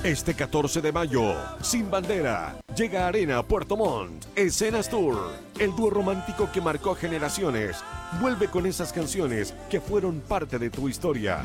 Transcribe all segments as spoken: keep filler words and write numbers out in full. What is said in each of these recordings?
Este catorce de mayo, Sin Bandera, llega a Arena Puerto Montt, Escenas Tour. El dúo romántico que marcó generaciones vuelve con esas canciones que fueron parte de tu historia.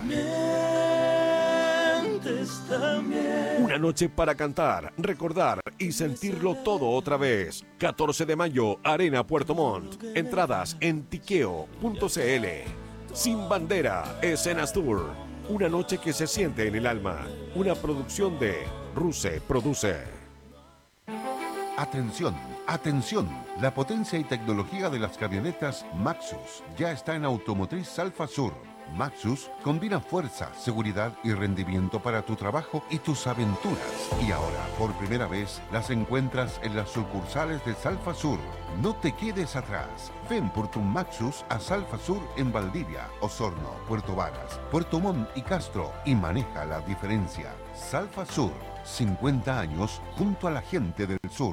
Una noche para cantar, recordar y sentirlo todo otra vez. catorce de mayo, Arena Puerto Montt. Entradas en tiqueo punto cl. Sin Bandera, Escenas Tour. Una noche que se siente en el alma. Una producción de Ruse Produce. Atención, atención. La potencia y tecnología de las camionetas Maxus ya está en Automotriz Alfa Sur. Maxus combina fuerza, seguridad y rendimiento para tu trabajo y tus aventuras. Y ahora, por primera vez, las encuentras en las sucursales de Salfa Sur. No te quedes atrás. Ven por tu Maxus a Salfa Sur en Valdivia, Osorno, Puerto Varas, Puerto Montt y Castro y maneja la diferencia. Salfa Sur, cincuenta años junto a la gente del sur.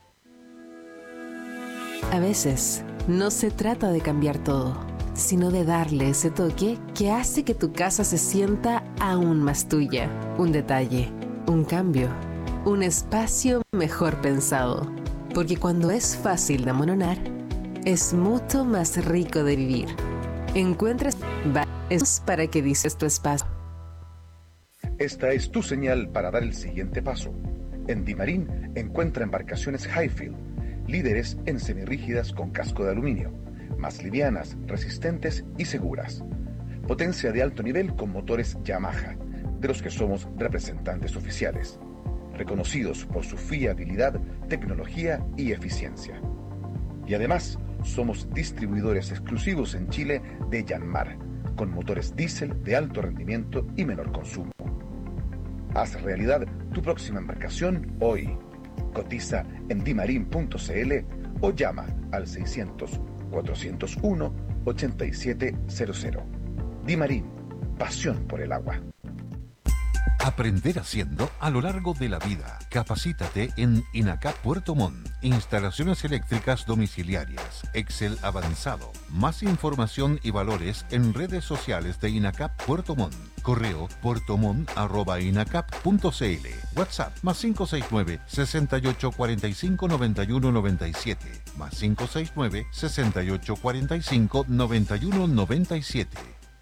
A veces, no se trata de cambiar todo, sino de darle ese toque que hace que tu casa se sienta aún más tuya. Un detalle, un cambio, un espacio mejor pensado. Porque cuando es fácil de amononar, es mucho más rico de vivir. Encuentras bares para que dices tu espacio. Esta es tu señal para dar el siguiente paso. En Dimarín encuentra embarcaciones Highfield, líderes en semirrígidas con casco de aluminio, más livianas, resistentes y seguras. Potencia de alto nivel con motores Yamaha, de los que somos representantes oficiales, reconocidos por su fiabilidad, tecnología y eficiencia. Y además, somos distribuidores exclusivos en Chile de Yanmar, con motores diésel de alto rendimiento y menor consumo. Haz realidad tu próxima embarcación hoy. Cotiza en dimarin punto cl o llama al seiscientos, cuatrocientos uno, ochenta y siete cero cero. Dimarín, pasión por el agua. Aprender haciendo a lo largo de la vida. Capacítate en INACAP Puerto Montt. Instalaciones eléctricas domiciliarias. Excel avanzado. Más información y valores en redes sociales de INACAP Puerto Montt. Correo puertomont arroba inacap punto cl. WhatsApp más cinco seis nueve, seis ocho cuatro cinco, nueve uno nueve siete. Más cinco seis nueve, seis ocho cuatro cinco, nueve uno nueve siete.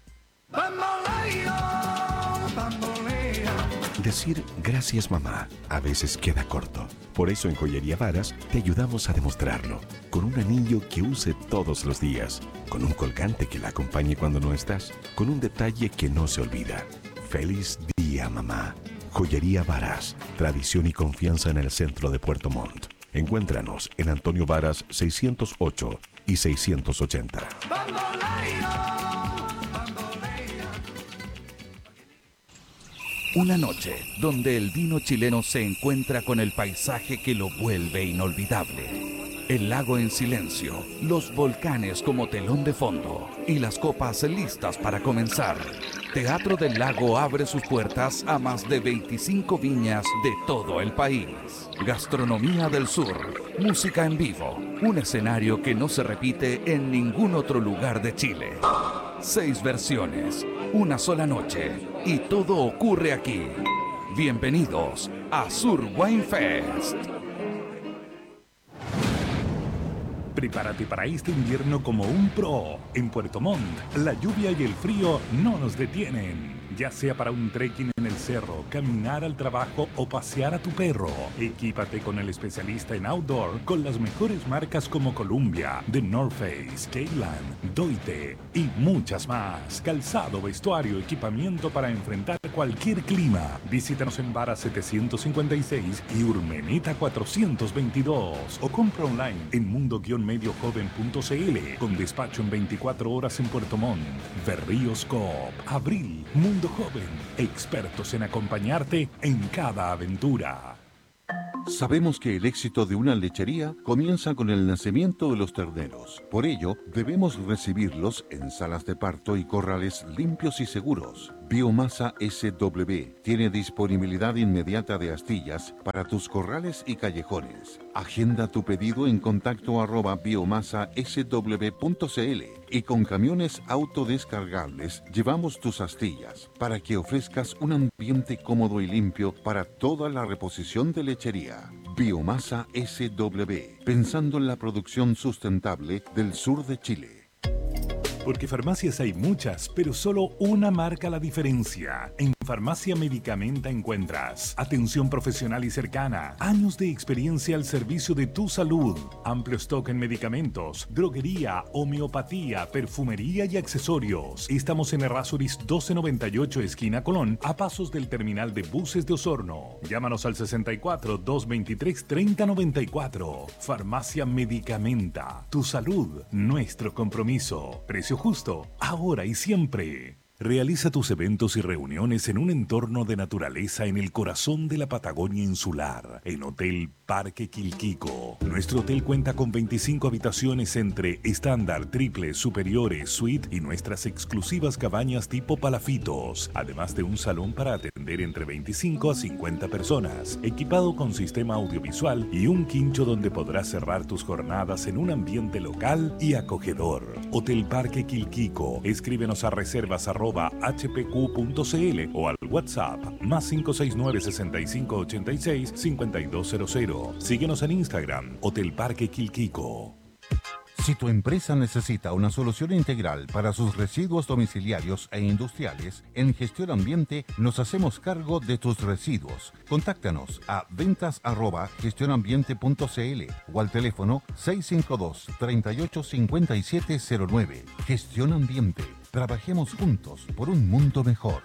Decir gracias mamá a veces queda corto. Por eso en Joyería Varas te ayudamos a demostrarlo. Con un anillo que use todos los días. Con un colgante que la acompañe cuando no estás. Con un detalle que no se olvida. ¡Feliz día, mamá! Joyería Varas. Tradición y confianza en el centro de Puerto Montt. Encuéntranos en Antonio Varas seiscientos ocho y seiscientos ochenta. Una noche donde el vino chileno se encuentra con el paisaje que lo vuelve inolvidable. El lago en silencio, los volcanes como telón de fondo y las copas listas para comenzar. Teatro del Lago abre sus puertas a más de veinticinco viñas de todo el país. Gastronomía del Sur, música en vivo, un escenario que no se repite en ningún otro lugar de Chile. Seis versiones, una sola noche y todo ocurre aquí. Bienvenidos a Sur Wine Fest. Prepárate para este invierno como un pro. En Puerto Montt, la lluvia y el frío no nos detienen. Ya sea para un trekking en el cerro, caminar al trabajo o pasear a tu perro. Equípate con el especialista en outdoor con las mejores marcas como Columbia, The North Face, Kayland, Doite y muchas más. Calzado, vestuario, equipamiento para enfrentar cualquier clima. Visítanos en Vara setecientos cincuenta y seis y Urmeneta cuatrocientos veintidós o compra online en mundo medio joven punto cl con despacho en veinticuatro horas en Puerto Montt. Berríos Coop, Abril, Mundo Joven, expertos en acompañarte en cada aventura. Sabemos que el éxito de una lechería comienza con el nacimiento de los terneros. Por ello, debemos recibirlos en salas de parto y corrales limpios y seguros. Biomasa S W tiene disponibilidad inmediata de astillas para tus corrales y callejones. Agenda tu pedido en contacto arroba biomasa s w punto c l y con camiones autodescargables llevamos tus astillas para que ofrezcas un ambiente cómodo y limpio para toda la reposición de lechería. Biomasa S W, pensando en la producción sustentable del sur de Chile. Porque farmacias hay muchas, pero solo una marca la diferencia. En Farmacia Medicamenta encuentras atención profesional y cercana, años de experiencia al servicio de tu salud, amplio stock en medicamentos, droguería, homeopatía, perfumería y accesorios. Estamos en Errázuriz doce noventa y ocho, esquina Colón, a pasos del terminal de buses de Osorno. Llámanos al sesenta y cuatro, doscientos veintitrés, treinta noventa y cuatro. Farmacia Medicamenta. Tu salud, nuestro compromiso. Precio justo, ahora y siempre. Realiza tus eventos y reuniones en un entorno de naturaleza en el corazón de la Patagonia insular, en Hotel Parque Quilquico. Nuestro hotel cuenta con veinticinco habitaciones entre estándar, triple, superiores, suite y nuestras exclusivas cabañas tipo palafitos, además de un salón para atender entre veinticinco a cincuenta personas, equipado con sistema audiovisual y un quincho donde podrás cerrar tus jornadas en un ambiente local y acogedor. Hotel Parque Quilquico. Escríbenos a reservas arroba h p q punto c l o al WhatsApp más cinco seis nueve, sesenta y cinco ochenta y seis, cincuenta y dos cero cero. Síguenos en Instagram, Hotel Parque Quilquico. Si tu empresa necesita una solución integral para sus residuos domiciliarios e industriales, en Gestión Ambiente nos hacemos cargo de tus residuos. Contáctanos a ventas arroba gestionambiente punto c l o al teléfono seis cinco dos, treinta y ocho, cincuenta y siete cero nueve. Gestión Ambiente. Trabajemos juntos por un mundo mejor.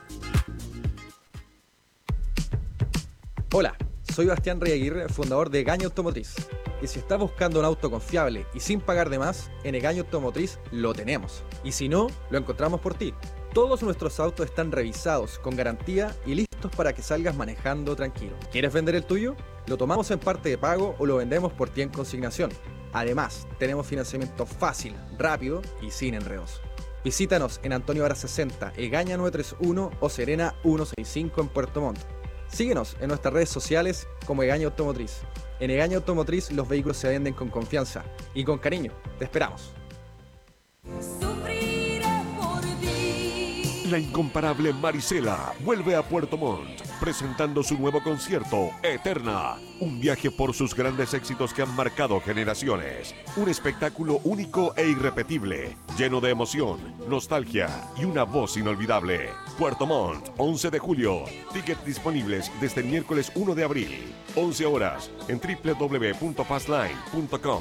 Hola, soy Bastián Rey Aguirre, fundador de Egaña Automotriz. Y si estás buscando un auto confiable y sin pagar de más, en Egaña Automotriz lo tenemos. Y si no, lo encontramos por ti. Todos nuestros autos están revisados, con garantía y listos para que salgas manejando tranquilo. ¿Quieres vender el tuyo? Lo tomamos en parte de pago o lo vendemos por ti en consignación. Además, tenemos financiamiento fácil, rápido y sin enredos. Visítanos en Antonio Vara sesenta, Egaña novecientos treinta y uno o Serena ciento sesenta y cinco en Puerto Montt. Síguenos en nuestras redes sociales como Egaña Automotriz. En Egaña Automotriz los vehículos se venden con confianza y con cariño. Te esperamos. La incomparable Marisela vuelve a Puerto Montt, presentando su nuevo concierto, Eterna. Un viaje por sus grandes éxitos que han marcado generaciones. Un espectáculo único e irrepetible, lleno de emoción, nostalgia y una voz inolvidable. Puerto Montt, once de julio. Tickets disponibles desde el miércoles uno de abril. once horas en doble u doble u doble u punto fastline punto com.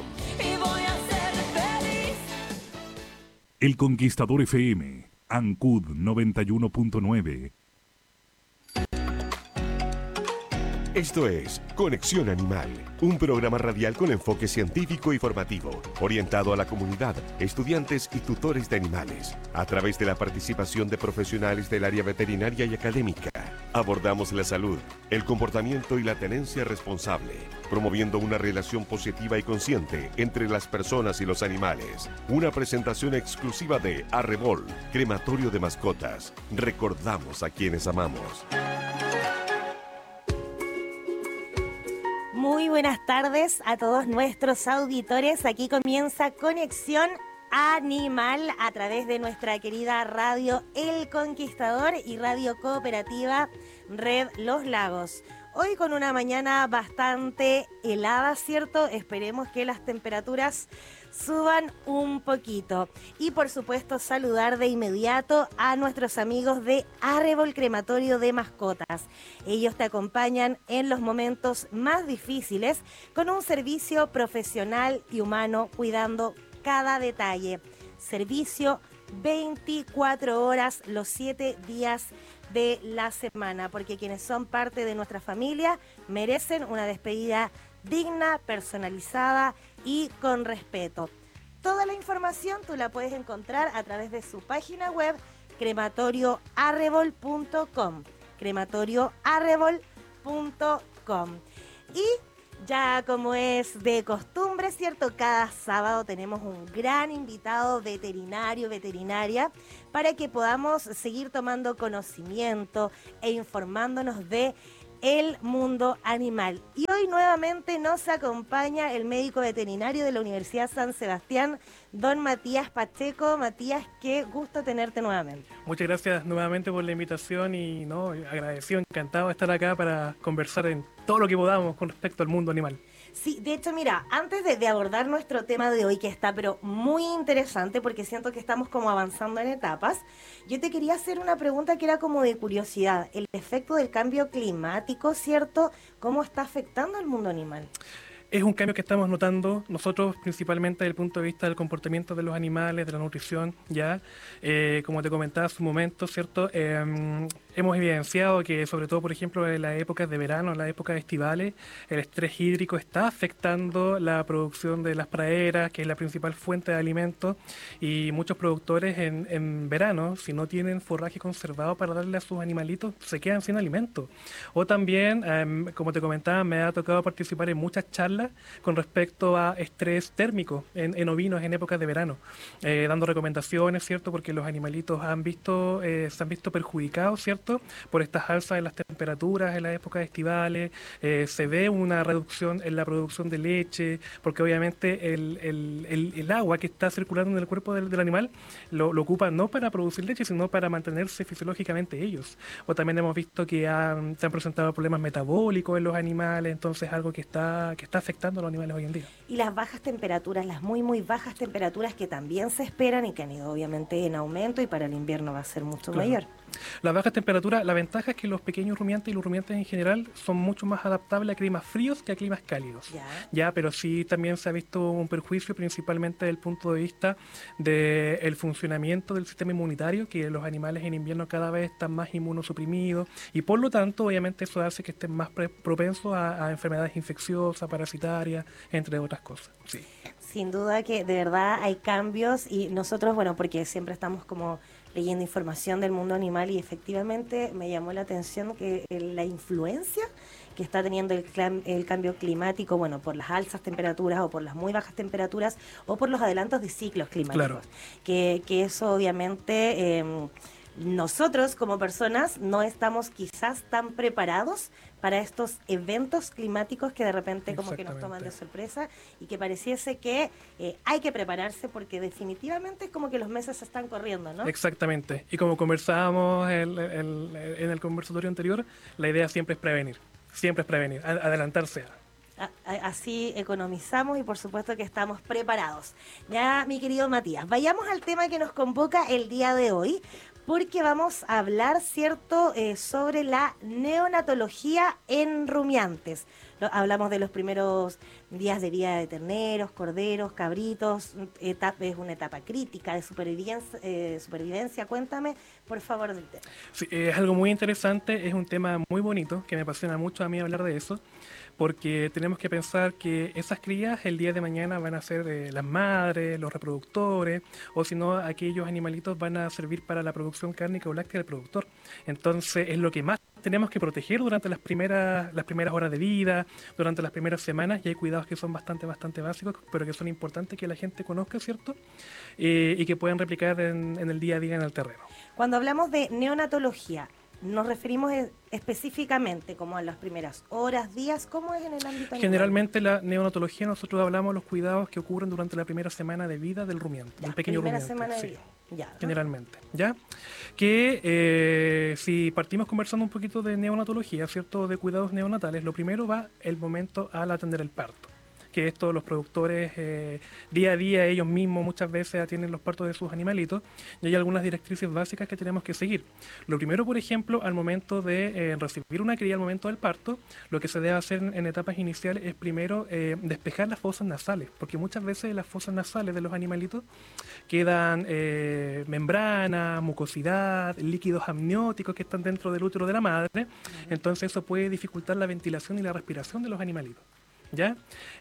El Conquistador F M. Ancud noventa y uno punto nueve. Esto es Conexión Animal, un programa radial con enfoque científico y formativo, orientado a la comunidad, estudiantes y tutores de animales, a través de la participación de profesionales del área veterinaria y académica. Abordamos la salud, el comportamiento y la tenencia responsable, promoviendo una relación positiva y consciente entre las personas y los animales. Una presentación exclusiva de Arrebol, crematorio de mascotas. Recordamos a quienes amamos. Muy buenas tardes a todos nuestros auditores. Aquí comienza Conexión Animal a través de nuestra querida radio El Conquistador y Radio Cooperativa Red Los Lagos. Hoy con una mañana bastante helada, ¿cierto? Esperemos que las temperaturas suban un poquito. Y por supuesto saludar de inmediato a nuestros amigos de Arrebol Crematorio de Mascotas. Ellos te acompañan en los momentos más difíciles con un servicio profesional y humano cuidando cada detalle. Servicio veinticuatro horas los siete días de la semana, porque quienes son parte de nuestra familia merecen una despedida digna, personalizada y con respeto. Toda la información tú la puedes encontrar a través de su página web crematorio arrebol punto com, crematorio arrebol punto com. Y ya como es de costumbre, siempre es cierto, cada sábado tenemos un gran invitado veterinario, veterinaria, para que podamos seguir tomando conocimiento e informándonos de el mundo animal. Y hoy nuevamente nos acompaña el médico veterinario de la Universidad San Sebastián, don Matías Pacheco. Matías, qué gusto tenerte nuevamente. Muchas gracias nuevamente por la invitación y no agradecido, encantado de estar acá para conversar en todo lo que podamos con respecto al mundo animal. Sí, de hecho, mira, antes de, de abordar nuestro tema de hoy, que está pero muy interesante porque siento que estamos como avanzando en etapas, yo te quería hacer una pregunta que era como de curiosidad. El efecto del cambio climático, ¿cierto? ¿Cómo está afectando al mundo animal? Es un cambio que estamos notando nosotros principalmente desde el punto de vista del comportamiento de los animales, de la nutrición, ya, eh, como te comentaba hace un momento, ¿cierto? Eh, hemos evidenciado que sobre todo, por ejemplo, en las épocas de verano, en las épocas estivales, el estrés hídrico está afectando la producción de las praderas, que es la principal fuente de alimentos, y muchos productores en, en verano, si no tienen forraje conservado para darle a sus animalitos, se quedan sin alimento. O también, eh, como te comentaba, me ha tocado participar en muchas charlas con respecto a estrés térmico en, en ovinos en épocas de verano, eh, dando recomendaciones, ¿cierto? Porque los animalitos han visto, eh, se han visto perjudicados, ¿cierto? Por estas alzas en las temperaturas en las épocas estivales, eh, se ve una reducción en la producción de leche, porque obviamente el, el, el, el agua que está circulando en el cuerpo del, del animal lo, lo ocupa no para producir leche, sino para mantenerse fisiológicamente ellos. O también hemos visto que han, se han presentado problemas metabólicos en los animales, entonces algo que está, que está afectando a los animales hoy en día. Y las bajas temperaturas, las muy muy bajas temperaturas que también se esperan y que han ido obviamente en aumento y para el invierno va a ser mucho Claro. mayor. Las bajas temperaturas, la ventaja es que los pequeños rumiantes y los rumiantes en general son mucho más adaptables a climas fríos que a climas cálidos. Ya. Ya, pero sí también se ha visto un perjuicio principalmente desde el punto de vista del funcionamiento del sistema inmunitario, que los animales en invierno cada vez están más inmunosuprimidos y por lo tanto obviamente eso hace que estén más pre- propensos a, a enfermedades infecciosas, parasitarias, entre otras cosas. Sí. Sin duda que de verdad hay cambios y nosotros, bueno, porque siempre estamos como leyendo información del mundo animal y efectivamente me llamó la atención que el- la influencia que está teniendo el, clam- el cambio climático, bueno, por las altas temperaturas o por las muy bajas temperaturas o por los adelantos de ciclos climáticos. Claro. Que, que eso obviamente... eh, nosotros como personas no estamos quizás tan preparados para estos eventos climáticos que de repente como que nos toman de sorpresa y que pareciese que eh, hay que prepararse porque definitivamente es como que los meses se están corriendo, ¿no? Exactamente. Y como conversábamos el- el- en el conversatorio anterior, la idea siempre es prevenir. Siempre es prevenir, a- adelantarse a. A- a- Así economizamos y por supuesto que estamos preparados. Ya, mi querido Matías, vayamos al tema que nos convoca el día de hoy, porque vamos a hablar, ¿cierto?, eh, sobre la neonatología en rumiantes. Lo- hablamos de los primeros días de vida de terneros, corderos, cabritos, etapa, es una etapa crítica de supervivencia, eh, supervivencia. Cuéntame, por favor, del tema. Sí, es algo muy interesante, es un tema muy bonito, que me apasiona mucho a mí hablar de eso, porque tenemos que pensar que esas crías el día de mañana van a ser eh, las madres, los reproductores, o si no, aquellos animalitos van a servir para la producción cárnica o láctea del productor. Entonces, es lo que más tenemos que proteger durante las primeras, las primeras horas de vida, durante las primeras semanas, y hay cuidados que son bastante, bastante básicos, pero que son importantes que la gente conozca, ¿cierto? Eh, y que puedan replicar en, en el día a día en el terreno. Cuando hablamos de neonatología, nos referimos e- específicamente como a las primeras horas, días, ¿cómo es en el ámbito animal? Generalmente la neonatología nosotros hablamos de los cuidados que ocurren durante la primera semana de vida del rumiante, Ya, del pequeño primera rumiante. semana de sí. vida. Ya, ¿no? Generalmente, ¿ya? Que eh, si partimos conversando un poquito de neonatología, ¿cierto? De cuidados neonatales, lo primero va el momento al atender el parto. Que esto los productores eh, día a día ellos mismos muchas veces atienden los partos de sus animalitos y hay algunas directrices básicas que tenemos que seguir. Lo primero, por ejemplo, al momento de eh, recibir una cría al momento del parto, lo que se debe hacer en, en etapas iniciales es primero eh, despejar las fosas nasales, porque muchas veces las fosas nasales de los animalitos quedan eh, membranas, mucosidad, líquidos amnióticos que están dentro del útero de la madre, entonces eso puede dificultar la ventilación y la respiración de los animalitos. ¿Ya?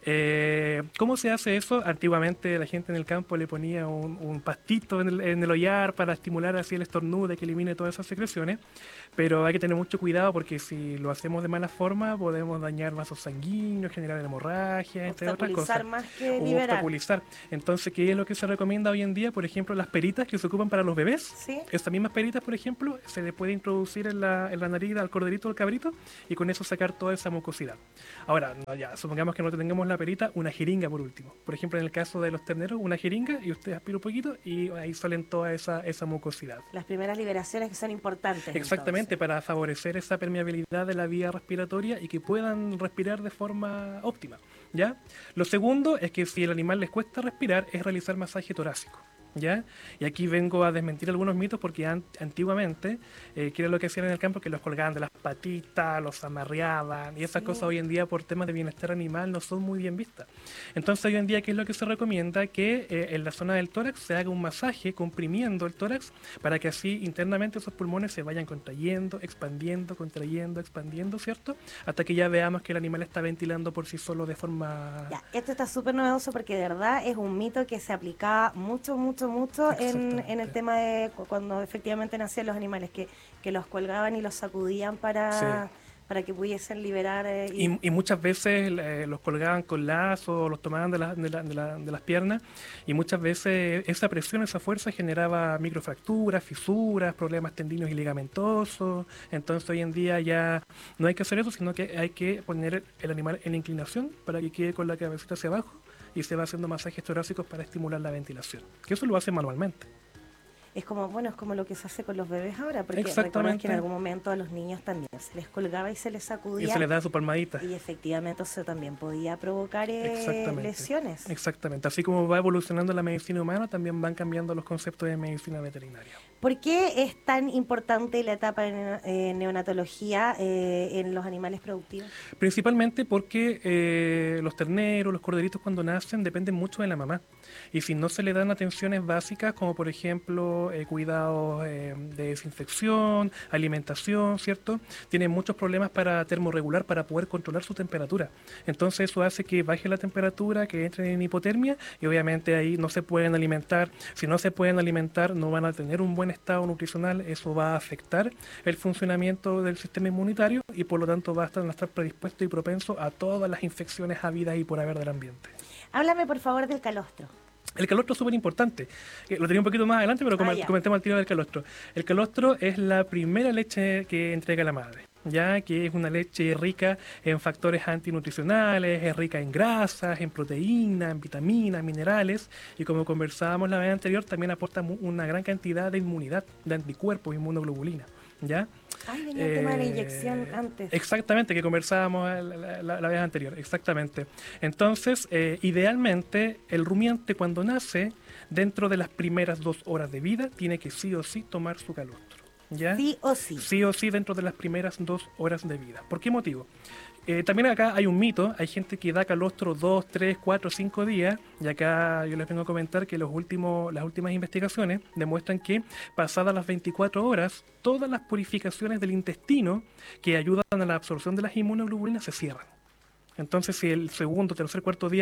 Eh, ¿Cómo se hace eso? Antiguamente la gente en el campo le ponía un, un pastito en el, en el ollar para estimular así el estornudo, que elimine todas esas secreciones, pero hay que tener mucho cuidado porque si lo hacemos de mala forma podemos dañar vasos sanguíneos, generar hemorragia, entre otras cosas. Más que liberar. Obstaculizar. Entonces, ¿qué es lo que se recomienda hoy en día? Por ejemplo, las peritas que se ocupan para los bebés. ¿Sí? Estas mismas peritas, por ejemplo, se le puede introducir en la, en la nariz al corderito o al cabrito y con eso sacar toda esa mucosidad. Ahora, no, ya, supongamos que no tengamos la perita, una jeringa por último. Por ejemplo, en el caso de los terneros, una jeringa y usted aspira un poquito y ahí salen toda esa, esa mucosidad. Las primeras liberaciones que son importantes. Exactamente, entonces. para favorecer esa permeabilidad de la vía respiratoria y que puedan respirar de forma óptima. ¿Ya? Lo segundo es que si el animal les cuesta respirar, es realizar masaje torácico. ¿Ya? Y aquí vengo a desmentir algunos mitos porque an antiguamente, eh, ¿qué era lo que hacían en el campo? Que los colgaban de las patitas, los amarreaban, y esas sí. cosas hoy en día por temas de bienestar animal no son muy bien vistas. Entonces hoy en día, ¿qué es lo que se recomienda? Que eh, en la zona del tórax se haga un masaje comprimiendo el tórax para que así internamente esos pulmones se vayan contrayendo, expandiendo, contrayendo, expandiendo, ¿cierto? Hasta que ya veamos que el animal está ventilando por sí solo de forma... Ya, esto está súper novedoso porque de verdad es un mito que se aplicaba mucho, mucho mucho en, en el tema de cuando efectivamente nacían los animales, que, que los colgaban y los sacudían para, sí. para que pudiesen liberar. Eh, y... Y, y muchas veces eh, los colgaban con lazos, los tomaban de, la, de, la, de, la, de las piernas, y muchas veces esa presión, esa fuerza generaba microfracturas, fisuras, problemas tendinos y ligamentosos. Entonces hoy en día ya no hay que hacer eso, sino que hay que poner el animal en inclinación para que quede con la cabecita hacia abajo y se va haciendo masajes torácicos para estimular la ventilación, que eso lo hace manualmente. Es como, bueno, es como lo que se hace con los bebés ahora, porque recuerdas que en algún momento a los niños también se les colgaba y se les sacudía. Y se les daba su palmadita. Y efectivamente eso también podía provocar eh, lesiones. Exactamente. Así como va evolucionando la medicina humana, también van cambiando los conceptos de medicina veterinaria. ¿Por qué es tan importante la etapa de eh, neonatología eh, en los animales productivos? Principalmente porque eh, los terneros, los corderitos cuando nacen dependen mucho de la mamá. Y si no se le dan atenciones básicas, como por ejemplo eh, cuidados eh, de desinfección, alimentación, ¿cierto? Tienen muchos problemas para termorregular, para poder controlar su temperatura. Entonces eso hace que baje la temperatura, que entren en hipotermia y obviamente ahí no se pueden alimentar. Si no se pueden alimentar, no van a tener un buen estado nutricional, eso va a afectar el funcionamiento del sistema inmunitario y por lo tanto va a estar, van a estar predispuesto y propenso a todas las infecciones habidas y por haber del ambiente. Háblame por favor del calostro. El calostro es súper importante. Eh, lo tenía un poquito más adelante, pero com ah, comentemos al tiro del calostro. El calostro es la primera leche que entrega la madre, ya que es una leche rica en factores antinutricionales, es rica en grasas, en proteínas, en vitaminas, minerales, y como conversábamos la vez anterior, también aporta una gran cantidad de inmunidad, de anticuerpos, inmunoglobulina, ¿ya? Ay, venía eh, el tema de la inyección antes. Exactamente, que conversábamos la, la, la, la vez anterior, exactamente. Entonces, eh, idealmente, el rumiante cuando nace, dentro de las primeras dos horas de vida, tiene que sí o sí tomar su calostro. ¿Ya? Sí o sí. Sí o sí dentro de las primeras dos horas de vida. ¿Por qué motivo? Eh, también acá hay un mito, hay gente que da calostro dos, tres, cuatro, cinco días, y acá yo les vengo a comentar que los últimos, las últimas investigaciones demuestran que pasadas las veinticuatro horas, todas las purificaciones del intestino que ayudan a la absorción de las inmunoglobulinas se cierran. Entonces, si el segundo, tercer, cuarto día